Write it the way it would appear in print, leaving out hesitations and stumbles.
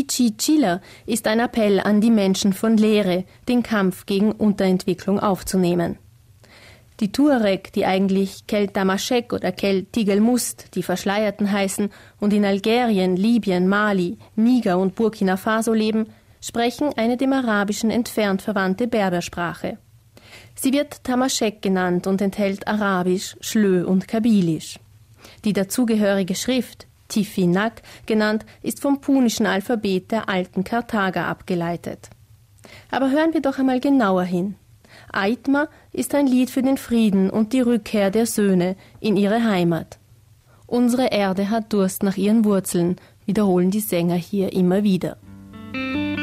Chichi Chila ist ein Appell an die Menschen von Lere, den Kampf gegen Unterentwicklung aufzunehmen. Die Tuareg, die eigentlich Kel Tamashek oder Kel Tigelmust, die Verschleierten heißen und in Algerien, Libyen, Mali, Niger und Burkina Faso leben, sprechen eine dem Arabischen entfernt verwandte Berbersprache. Sie wird Tamashek genannt und enthält Arabisch, Schlö und Kabilisch. Die dazugehörige Schrift, Tifinak genannt, ist vom punischen Alphabet der alten Karthager abgeleitet. Aber hören wir doch einmal genauer hin. Aitma ist ein Lied für den Frieden und die Rückkehr der Söhne in ihre Heimat. Unsere Erde hat Durst nach ihren Wurzeln, wiederholen die Sänger hier immer wieder.